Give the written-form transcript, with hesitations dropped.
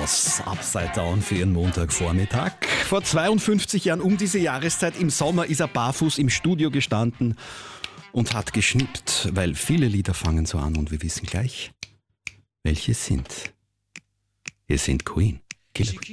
House, Upside Down für ihren Montagvormittag. Vor 52 Jahren um diese Jahreszeit im Sommer ist er barfuß im Studio gestanden und hat geschnippt, weil viele Lieder fangen so an und wir wissen gleich, welche sind. Hier sind Queen. Killer.